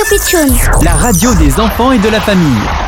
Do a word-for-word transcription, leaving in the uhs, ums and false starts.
Radio Pitchoun, la radio des enfants et de la famille.